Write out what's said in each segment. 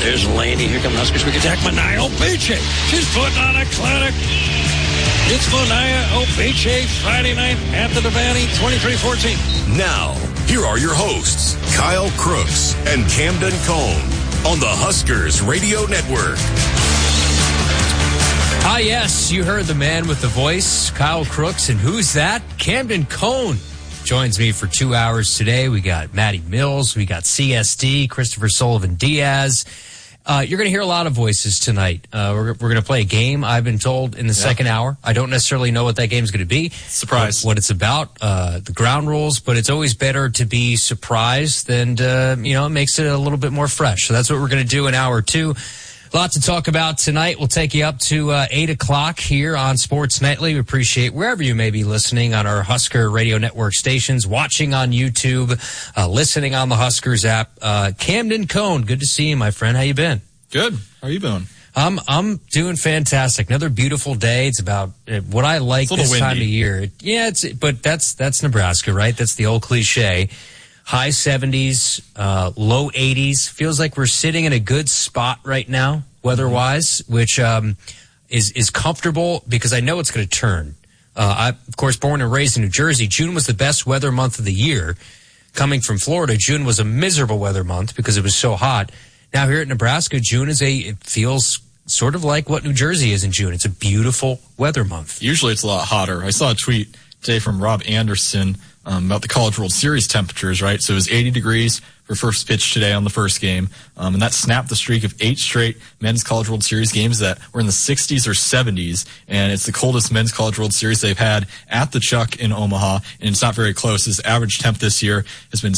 There's Laney. Here come Huskers. We can attack Mania Obeche. She's putting on a clinic. It's Mania Obeche Friday night at the Devaney, 23-14. Now, here are your hosts, Kyle Crooks and Camden Cone on the Huskers Radio Network. Ah, yes, you heard the man with the voice, Kyle Crooks, and who's that? Camden Cone joins me for 2 hours today. We got Matty Mills, we got CSD, Christopher Sullivan Diaz. You're going to hear a lot of voices tonight. We're going to play a game, I've been told, in the second hour. I don't necessarily know what that game's going to be. Surprise. What it's about, the ground rules, but it's always better to be surprised than, it makes it a little bit more fresh. So that's what we're going to do in hour two. Lots to talk about tonight. We'll take you up to 8 o'clock here on Sports Nightly. We appreciate wherever you may be listening on our Husker Radio Network stations, watching on YouTube, listening on the Huskers app. Camden Cone, good to see you, my friend. How you been? Good. How are you doing? I'm doing fantastic. Another beautiful day. It's about what I like this time of year. But that's Nebraska, right? That's the old cliche. High 70s, low 80s. Feels like we're sitting in a good spot right now, weather-wise, which is comfortable because I know it's going to turn. I'm, of course, born and raised in New Jersey. June was the best weather month of the year. Coming from Florida, June was a miserable weather month because it was so hot. Now here at Nebraska, June it feels sort of like what New Jersey is in June. It's a beautiful weather month. Usually it's a lot hotter. I saw a tweet today from Rob Anderson about the College World Series temperatures, right? So it was 80 degrees for first pitch today on the first game. And that snapped the streak of 8 straight men's College World Series games that were in the 60s or 70s. And it's the coldest men's College World Series they've had at the Chuck in Omaha. And it's not very close. His average temp this year has been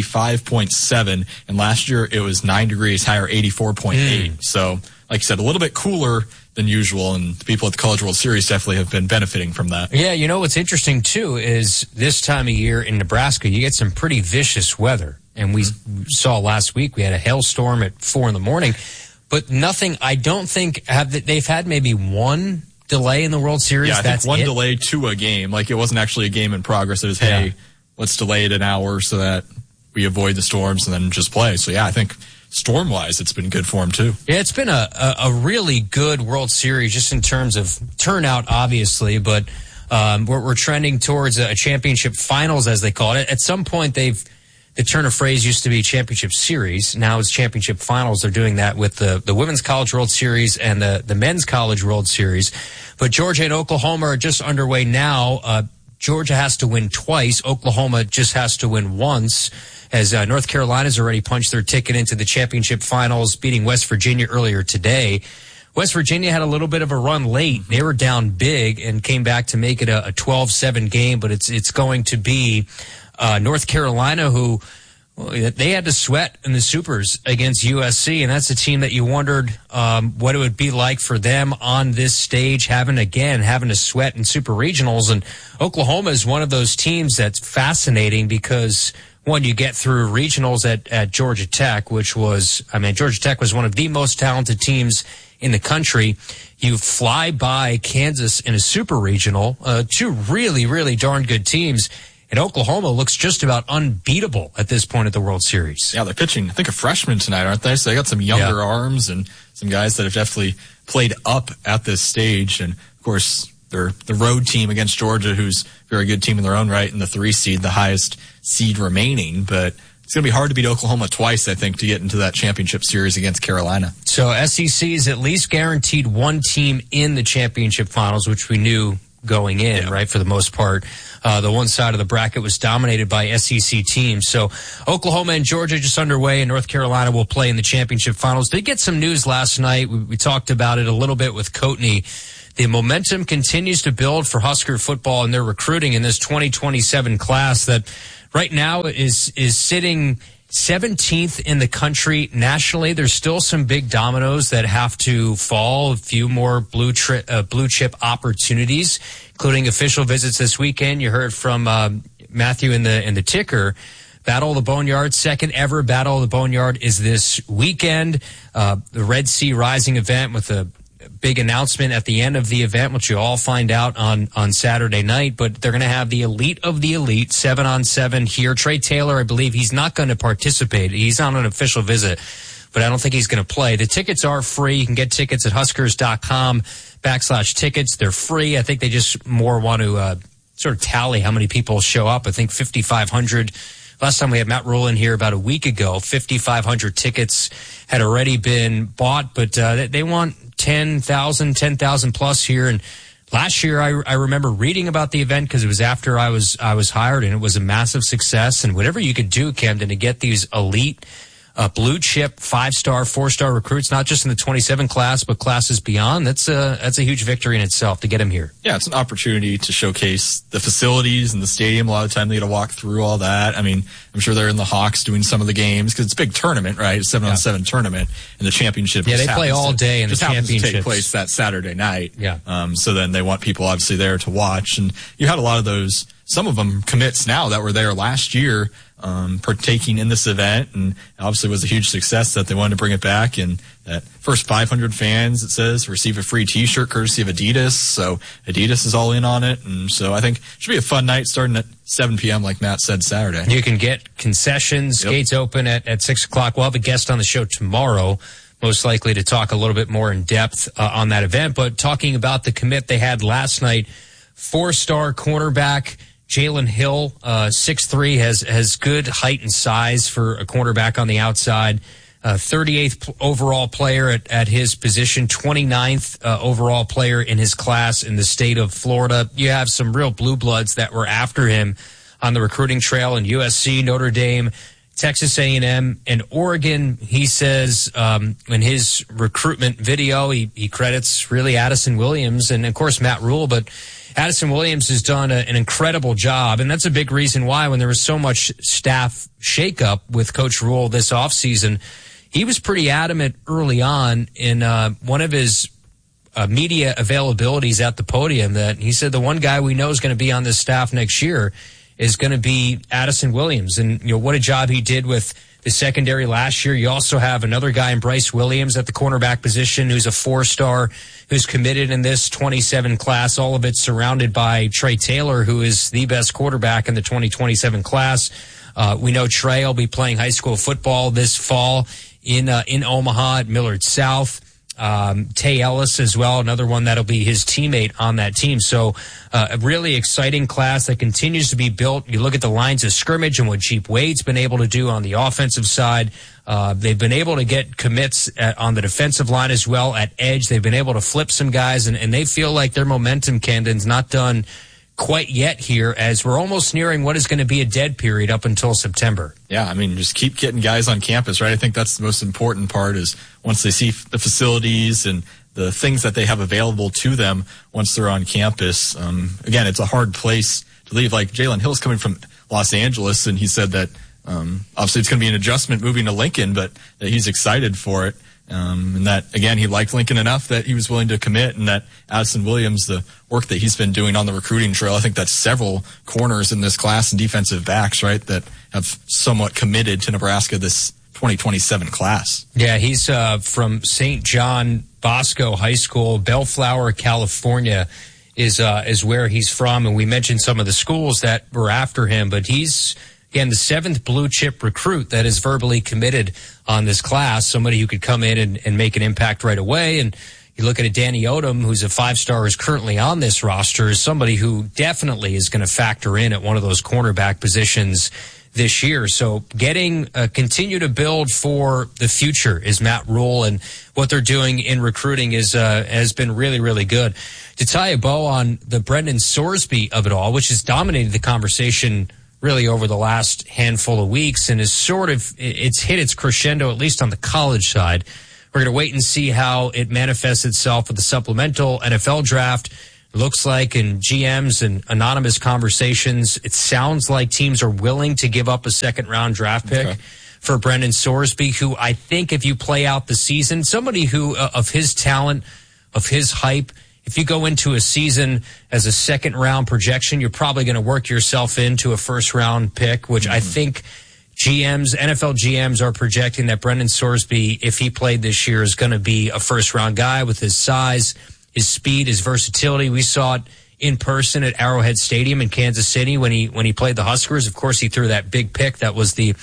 75.7. And last year it was 9 degrees higher, 84.8. So, like you said, a little bit cooler than usual, and the people at the College World Series definitely have been benefiting from that. Yeah, what's interesting, too, is this time of year in Nebraska, you get some pretty vicious weather. And we saw last week, we had a hailstorm at 4 in the morning, but nothing, I don't think, they've had maybe one delay in the World Series. Yeah, I think one delay to a game. Like, it wasn't actually a game in progress. It was, let's delay it an hour so that we avoid the storms and then just play. So, yeah, I think storm-wise, it's been good for him, too. Yeah, it's been a really good World Series just in terms of turnout, obviously, but we're trending towards a championship finals, as they call it. At some point, the turn of phrase used to be championship series. Now it's championship finals. They're doing that with the Women's College World Series and the Men's College World Series. But Georgia and Oklahoma are just underway now. Georgia has to win twice. Oklahoma just has to win once, as North Carolina's already punched their ticket into the championship finals, beating West Virginia earlier today. West Virginia had a little bit of a run late. They were down big and came back to make it a 12-7 game, but it's going to be North Carolina who they had to sweat in the Supers against USC, and that's a team that you wondered what it would be like for them on this stage, having to sweat in Super Regionals. And Oklahoma is one of those teams that's fascinating because, one, you get through regionals at Georgia Tech, Georgia Tech was one of the most talented teams in the country. You fly by Kansas in a Super Regional, two really, really darn good teams. And Oklahoma looks just about unbeatable at this point at the World Series. Yeah, they're pitching, I think, a freshman tonight, aren't they? So they got some younger arms and some guys that have definitely played up at this stage. And, of course, they're the road team against Georgia, who's a very good team in their own right, and the 3 seed, the highest seed remaining. But it's going to be hard to beat Oklahoma twice, I think, to get into that championship series against Carolina. So SEC is at least guaranteed one team in the championship finals, which we knew going in, right, for the most part. The one side of the bracket was dominated by SEC teams. So Oklahoma and Georgia just underway, and North Carolina will play in the championship finals. Did get some news last night. We talked about it a little bit with Coatney. The momentum continues to build for Husker football and their recruiting in this 2027 class that right now is sitting 17th in the country nationally. There's still some big dominoes that have to fall, a few more blue chip opportunities, including official visits this weekend. You heard from Matthew in the ticker. Battle of the Boneyard, second ever Battle of the Boneyard is this weekend. The Red Sea Rising event with a big announcement at the end of the event, which you'll all find out on Saturday night. But they're going to have the elite of the elite, 7-on-7 here. Trey Taylor, I believe he's not going to participate. He's on an official visit. but I don't think he's going to play. The tickets are free. You can get tickets at Huskers.com/tickets. They're free. I think they just more want to sort of tally how many people show up. I think 5,500. Last time we had Matt Rule in here about a week ago, 5,500 tickets had already been bought, but they want 10,000 plus here. And last year, I remember reading about the event because it was after I was hired, and it was a massive success. And whatever you could do, Camden, to get these elite blue chip 5-star, 4-star recruits, not just in the 27 class, but classes beyond. That's a huge victory in itself to get them here. Yeah, it's an opportunity to showcase the facilities and the stadium. A lot of the time they got to walk through all that. I mean, I'm sure they're in the Hawks doing some of the games because it's a big tournament, right? It's 7-on-7 tournament, and the championship. Yeah, they play all day in the championship. Take place that Saturday night. Yeah. So then they want people obviously there to watch, and you had a lot of those. Some of them commits now that were there last year, partaking in this event, and obviously was a huge success that they wanted to bring it back. And that first 500 fans, it says, receive a free T-shirt courtesy of Adidas. So Adidas is all in on it, and so I think it should be a fun night starting at 7 p.m. like Matt said Saturday. You can get concessions. Yep. Gates open at 6 o'clock. We'll have a guest on the show tomorrow, most likely to talk a little bit more in depth on that event. But talking about the commit they had last night, 4-star cornerback Jalen Hill, 6'3", has good height and size for a cornerback on the outside. 38th overall player at his position, 29th overall player in his class in the state of Florida. You have some real blue bloods that were after him on the recruiting trail in USC, Notre Dame, Texas A&M, and Oregon. He says in his recruitment video, he credits really Addison Williams and, of course, Matt Rule, but Addison Williams has done an incredible job, and that's a big reason why when there was so much staff shakeup with Coach Rule this offseason, he was pretty adamant early on in one of his media availabilities at the podium that he said the one guy we know is going to be on this staff next year is going to be Addison Williams. And, you know, what a job he did with the secondary last year. You also have another guy in Bryce Williams at the cornerback position who's a 4-star, who's committed in this 27 class. All of it surrounded by Trey Taylor, who is the best quarterback in the 2027 class. We know Trey will be playing high school football this fall in Omaha at Millard South. Tay Ellis as well, another one that'll be his teammate on that team. So a really exciting class that continues to be built. You look at the lines of scrimmage and what Jeep Wade's been able to do on the offensive side. They've been able to get commits on the defensive line as well at edge. They've been able to flip some guys, and they feel like their momentum, Camden's not done quite yet here, as we're almost nearing what is going to be a dead period up until September. Yeah, I mean, just keep getting guys on campus, right? I think that's the most important part is once they see the facilities and the things that they have available to them once they're on campus. Again, it's a hard place to leave. Like Jalen Hill's coming from Los Angeles, and he said that obviously it's going to be an adjustment moving to Lincoln, but that he's excited for it. And that, again, he liked Lincoln enough that he was willing to commit, and that Addison Williams, the work that he's been doing on the recruiting trail, I think that's several corners in this class and defensive backs, right, that have somewhat committed to Nebraska this 2027 class. Yeah, he's from St. John Bosco High School, Bellflower, California is where he's from, and we mentioned some of the schools that were after him, but he's, again, the 7th blue chip recruit that is verbally committed on this class, somebody who could come in and make an impact right away. And you look at a Danny Odom, who's a 5-star, who's currently on this roster, is somebody who definitely is going to factor in at one of those cornerback positions this year. So continue to build for the future is Matt Rule, and what they're doing in recruiting has been really, really good. To tie a bow on the Brendan Sorsby of it all, which has dominated the conversation really over the last handful of weeks and is it's hit its crescendo, at least on the college side. We're going to wait and see how it manifests itself with the supplemental NFL draft. It looks like in GMs and anonymous conversations, it sounds like teams are willing to give up a second-round draft pick for Brendan Sorsby, who I think if you play out the season, somebody who of his talent, of his hype, if you go into a season as a second-round projection, you're probably going to work yourself into a first-round pick, which I think NFL GMs are projecting that Brendan Sorsby, if he played this year, is going to be a first-round guy with his size, his speed, his versatility. We saw it in person at Arrowhead Stadium in Kansas City when he played the Huskers. Of course, he threw that big pick that was the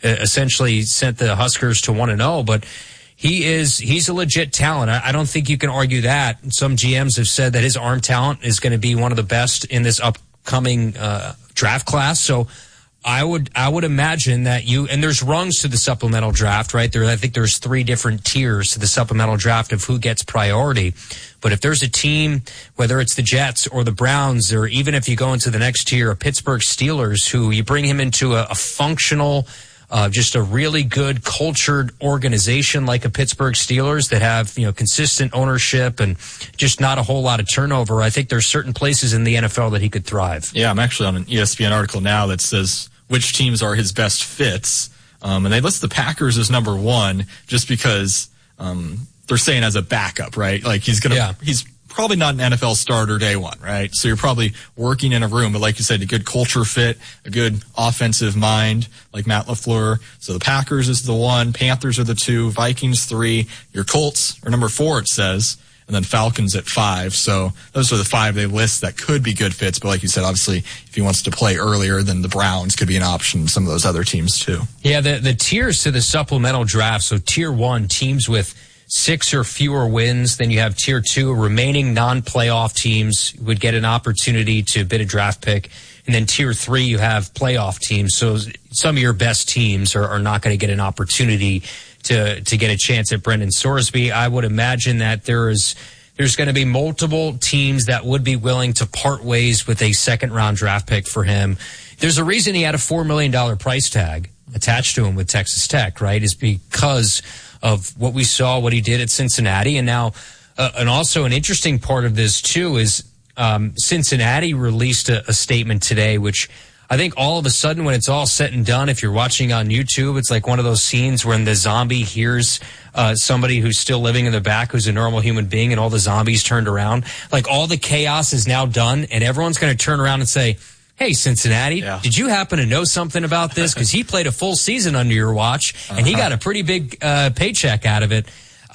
essentially sent the Huskers to 1-0, but he's a legit talent. I don't think you can argue that. Some GMs have said that his arm talent is going to be one of the best in this upcoming draft class. So I would imagine that and there's rungs to the supplemental draft, right? I think there's 3 different tiers to the supplemental draft of who gets priority. But if there's a team, whether it's the Jets or the Browns, or even if you go into the next tier, a Pittsburgh Steelers, who you bring him into a functional, just a really good cultured organization like a Pittsburgh Steelers that have, consistent ownership and just not a whole lot of turnover. I think there's certain places in the NFL that he could thrive. Yeah, I'm actually on an ESPN article now that says which teams are his best fits. And they list the Packers as number 1 just because they're saying as a backup, right? Like he's probably not an NFL starter day one, right? So you're probably working in a room, but like you said, a good culture fit, a good offensive mind like Matt LaFleur. So the Packers is the 1, Panthers are the 2, Vikings 3, your Colts are number 4, it says, and then Falcons at 5. So those are the 5 they list that could be good fits. But like you said, obviously, if he wants to play earlier, then the Browns could be an option. Some of those other teams too. Yeah, the tiers to the supplemental draft. So tier 1, teams with 6 or fewer wins. Then you have tier 2, remaining non-playoff teams would get an opportunity to bid a draft pick. And then tier 3, you have playoff teams. So some of your best teams are not going to get an opportunity to get a chance at Brendan Sorsby. I would imagine that there's going to be multiple teams that would be willing to part ways with a second-round draft pick for him. There's a reason he had a $4 million price tag attached to him with Texas Tech, right, is because of what we saw, what he did at Cincinnati. And now, and also an interesting part of this, too, is Cincinnati released a statement today, which I think all of a sudden when it's all said and done, if you're watching on YouTube, it's like one of those scenes when the zombie hears somebody who's still living in the back who's a normal human being and all the zombies turned around. Like all the chaos is now done and everyone's going to turn around and say, hey, Cincinnati, did you happen to know something about this? Because he played a full season under your watch and he got a pretty big paycheck out of it.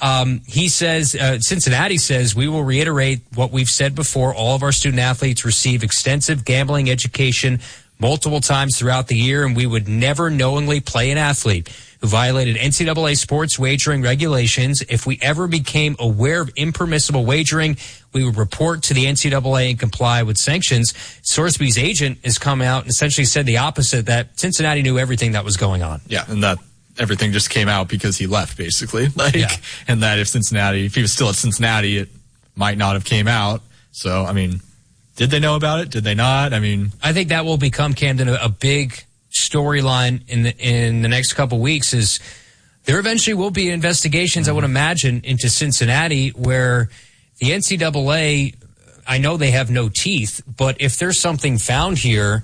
He says, Cincinnati says, we will reiterate what we've said before. All of our student athletes receive extensive gambling education multiple times throughout the year, and we would never knowingly play an athlete who violated NCAA sports wagering regulations. If we ever became aware of impermissible wagering, we would report to the NCAA and comply with sanctions. Sorsby's agent has come out and essentially said the opposite, that Cincinnati knew everything that was going on. Yeah, and that everything just came out because he left, basically. And that if he was still at Cincinnati, it might not have came out. So, I mean, did they know about it? Did they not? I mean, I think that will become, Camden, a big storyline in the next couple weeks. Is there eventually will be investigations, I would imagine, into Cincinnati, where the NCAA, I know they have no teeth, but if there's something found here,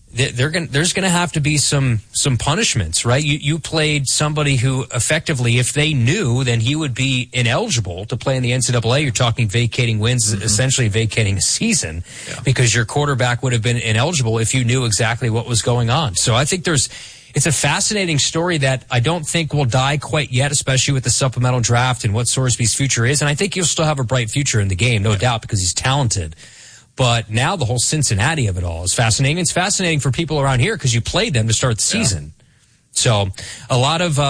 there's going to have to be some punishments, right? You played somebody who effectively, if they knew, then he would be ineligible to play in the NCAA. You're talking vacating wins, essentially vacating a season, because your quarterback would have been ineligible if you knew exactly what was going on. So I think it's a fascinating story that I don't think will die quite yet, especially with the supplemental draft and what Sorsby's future is. And I think he'll still have a bright future in the game, no doubt, because he's talented. But now the whole Cincinnati of it all is fascinating. It's fascinating for people around here because you played them to start the season. So a lot of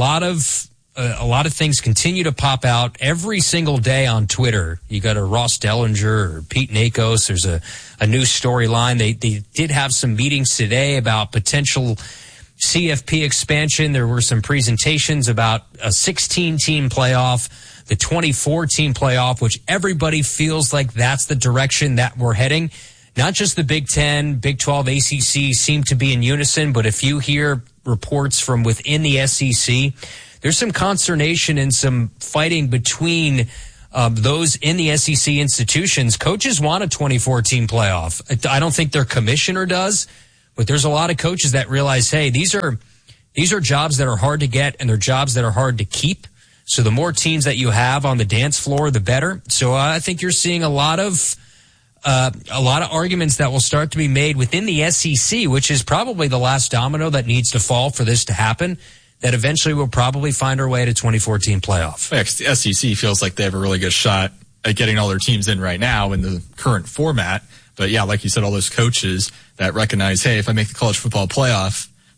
things continue to pop out every single day on Twitter. You got a Ross Dellinger or Pete Nakos. There's a new storyline. They did have some meetings today about potential CFP expansion. There were some presentations about a 16-team playoff, the 24-team playoff, which everybody feels like that's the direction that we're heading. Not just the Big Ten, Big 12, ACC seem to be in unison, but if you hear reports from within the SEC, there's some consternation and some fighting between those in the SEC institutions. Coaches want a 24-team playoff. I don't think their commissioner does, but there's a lot of coaches that realize, hey, these are jobs that are hard to get and they're jobs that are hard to keep. So the more teams that you have on the dance floor, the better. So I think you're seeing a lot of arguments that will start to be made within the SEC, which is probably the last domino that needs to fall for this to happen, that eventually we'll probably find our way to 2014 playoff. Yeah, the SEC feels like they have a really good shot at getting all their teams in right now in the current format. But yeah, like you said, all those coaches that recognize, hey, if I make the college football playoff,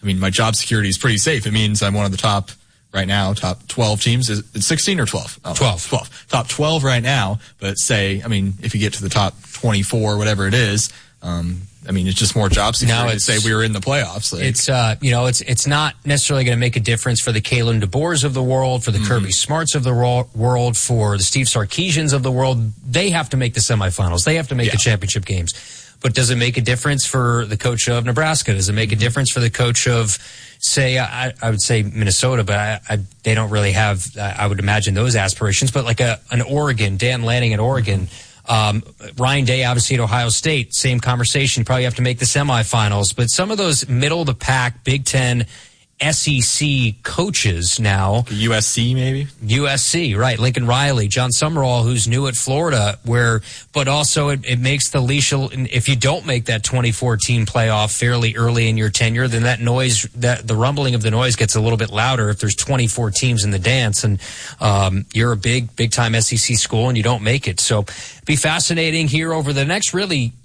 I mean, my job security is pretty safe. It means I'm one of the top right now, top 12 teams. Is it 16 or 12? Oh, 12. Top 12 right now. But say, I mean, if you get to the top 24, whatever it is, I mean, it's just more job security to say we were in the playoffs. It's not necessarily going to make a difference for the Kalen DeBoers of the world, for the Kirby Smarts of the world, for the Steve Sarkisians of the world. They have to make the semifinals. They have to make the championship games. But does it make a difference for the coach of Nebraska? Does it make a difference for the coach of, say, I would say Minnesota, but they don't really have, I would imagine, those aspirations. But like an Oregon, Dan Lanning at Oregon, Ryan Day, obviously, at Ohio State, same conversation. You probably have to make the semifinals. But some of those middle-of-the-pack Big Ten SEC coaches now. USC, maybe? USC, right. Lincoln Riley, John Summerall, who's new at Florida, but also it makes the leash, if you don't make that 2014 playoff fairly early in your tenure, then that noise, the rumbling of the noise gets a little bit louder if there's 24 teams in the dance and you're a big-time SEC school and you don't make it. So it'd be fascinating here over the next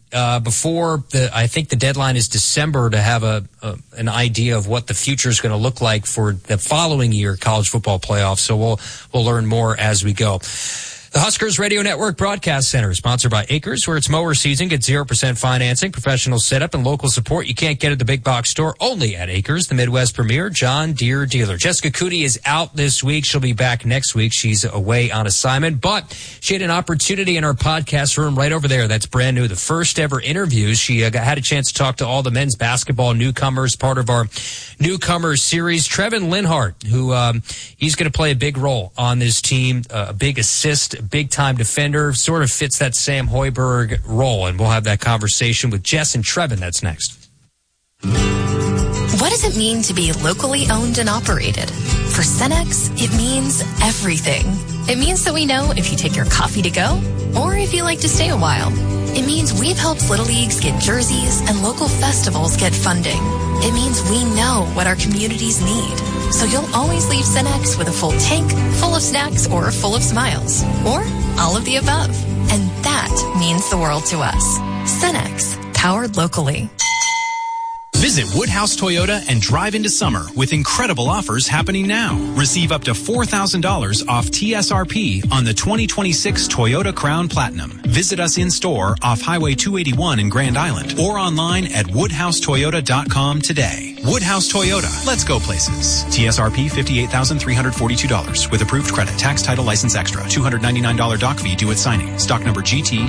I think the deadline is December to have an idea of what the future is going to look like for the following year college football playoffs. So we'll learn more as we go. The Huskers Radio Network Broadcast Center is sponsored by Acres, where it's mower season. Get 0% financing, professional setup, and local support you can't get at the big box store. Only at Acres, the Midwest premier John Deere dealer. Jessica Cootie is out this week. She'll be back next week. She's away on assignment, but she had an opportunity in our podcast room right over there. That's brand new. The first ever interviews. She had a chance to talk to all the men's basketball newcomers, part of our newcomers series. Trevin Linhart, who he's going to play a big role on this team, a big assist, big-time defender, sort of fits that Sam Hoiberg role, and we'll have that conversation with Jess and Trevin. That's next. What does it mean to be locally owned and operated? For Cenex, it means everything. It means that we know if you take your coffee to go or if you like to stay a while. It means we've helped Little Leagues get jerseys and local festivals get funding. It means we know what our communities need. So you'll always leave Cenex with a full tank, full of snacks, or full of smiles. Or all of the above. And that means the world to us. Cenex, powered locally. Visit Woodhouse Toyota and drive into summer with incredible offers happening now. Receive up to $4,000 off TSRP on the 2026 Toyota Crown Platinum. Visit us in-store off Highway 281 in Grand Island or online at woodhousetoyota.com today. Woodhouse Toyota. Let's go places. TSRP $58,342 with approved credit, tax, title, license extra. $299 doc fee due at signing. Stock number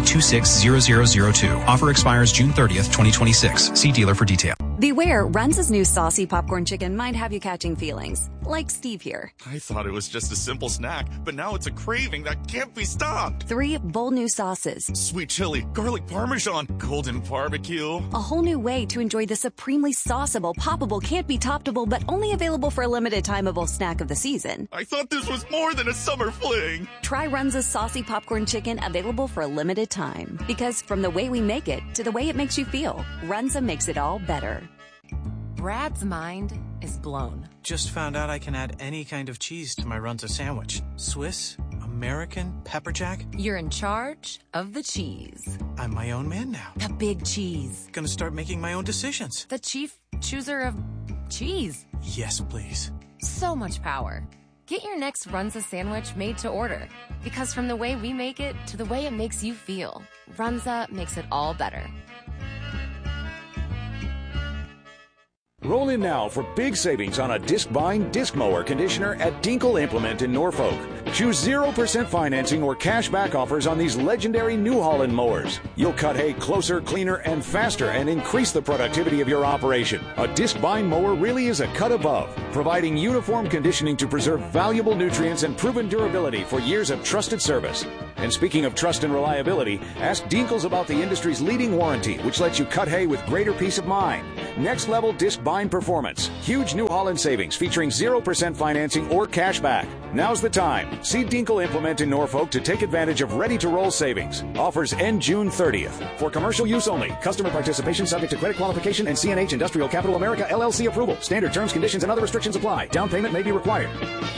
GT260002. Offer expires June 30th, 2026. See dealer for detail. Beware, Runza's new saucy popcorn chicken might have you catching feelings. Like Steve here. I thought it was just a simple snack, but now it's a craving that can't be stopped. 3 bold new sauces. Sweet chili, garlic parmesan, golden barbecue. A whole new way to enjoy the supremely sauceable, poppable, can't be toppable, but only available for a limited timeable snack of the season. I thought this was more than a summer fling. Try Runza's saucy popcorn chicken, available for a limited time. Because from the way we make it to the way it makes you feel, Runza makes it all better. Brad's mind is blown. Just found out I can add any kind of cheese to my Runza sandwich. Swiss, American, pepper jack. You're in charge of the cheese. I'm my own man now. The big cheese. Gonna start making my own decisions. The chief chooser of cheese. Yes, please. So much power. Get your next Runza sandwich made to order. Because from the way we make it to the way it makes you feel, Runza makes it all better. Roll in now for big savings on a disc-bind disc mower conditioner at Dinkle Implement in Norfolk. Choose 0% financing or cash back offers on these legendary New Holland mowers. You'll cut hay closer, cleaner, and faster and increase the productivity of your operation. A disc-bind mower really is a cut above, providing uniform conditioning to preserve valuable nutrients and proven durability for years of trusted service. And speaking of trust and reliability, ask Dinkles about the industry's leading warranty, which lets you cut hay with greater peace of mind. Next level disc-bind performance. Huge New Holland savings featuring 0% financing or cash back. Now's the time. See Dinkle Implement in Norfolk to take advantage of ready-to-roll savings. Offers end June 30th. For commercial use only. Customer participation subject to credit qualification and CNH Industrial Capital America LLC approval. Standard terms, conditions, and other restrictions apply. Down payment may be required.